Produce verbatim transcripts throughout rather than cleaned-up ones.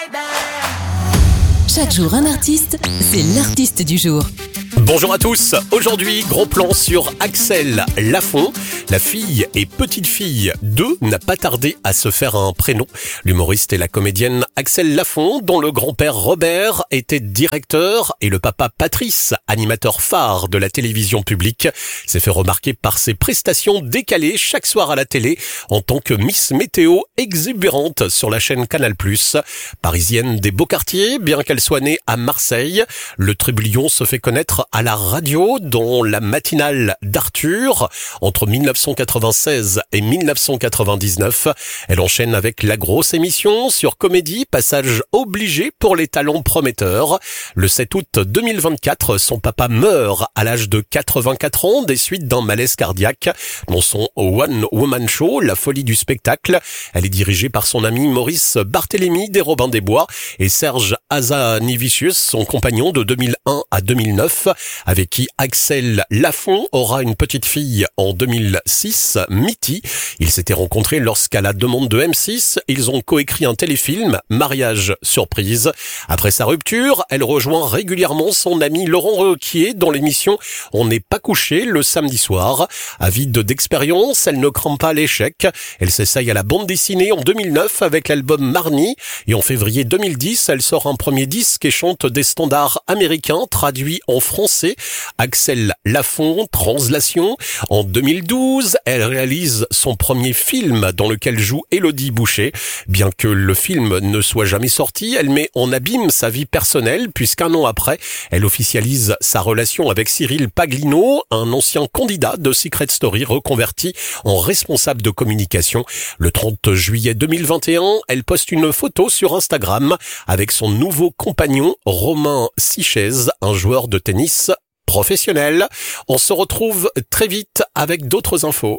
Chaque jour un artiste, c'est l'artiste du jour. Bonjour à tous, aujourd'hui gros plan sur Axel Lafont. La fille et petite fille d'eux n'a pas tardé à se faire un prénom. L'humoriste et la comédienne Axel Lafont, dont le grand-père Robert était directeur et le papa Patrice, animateur phare de la télévision publique, s'est fait remarquer par ses prestations décalées chaque soir à la télé en tant que Miss Météo exubérante sur la chaîne Canal plus. Parisienne des beaux quartiers, bien qu'elle soit née à Marseille, le Tribouillon se fait connaître à la radio, dont la matinale d'Arthur. Entre dix-neuf cent quatre-vingt-seize et dix-neuf cent quatre-vingt-dix-neuf, elle enchaîne avec la grosse émission sur Comédie, passage obligé pour les talents prometteurs. Le sept août deux mille vingt-quatre, son papa meurt à l'âge de quatre-vingt-quatre ans des suites d'un malaise cardiaque. Dans son One Woman Show, La folie du spectacle, elle est dirigée par son ami Maurice Barthélémy des Robins des Bois et Serge Hazanavicius, son compagnon de deux mille un à deux mille neuf, avec qui Axel Lafont aura une petite fille en deux mille six, Mitty. Ils s'étaient rencontrés lorsqu'à la demande de M six, ils ont coécrit un téléfilm, Mariage surprise. Après sa rupture, elle rejoint régulièrement son ami Laurent Ruquier dans l'émission On n'est pas couché le samedi soir. Avide d'expérience, elle ne craint pas l'échec. Elle s'essaye à la bande dessinée en deux mille neuf avec l'album Marnie et en février deux mille dix, elle sort un premier disque et chante des standards américains traduits en français. Axel Lafont, Translation. En deux mille douze, elle réalise son premier film dans lequel joue Élodie Boucher. Bien que le film ne soit jamais sorti, elle met en abîme sa vie personnelle puisqu'un an après, elle officialise sa relation avec Cyril Paglino, un ancien candidat de Secret Story reconverti en responsable de communication. Le trente juillet deux mille vingt et un, elle poste une photo sur Instagram avec son nouveau compagnon Romain Sichez, un joueur de tennis professionnel. On se retrouve très vite avec d'autres infos.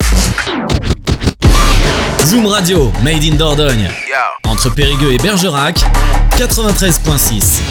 Zoom Radio, Made in Dordogne. Entre Périgueux et Bergerac, quatre-vingt-treize virgule six.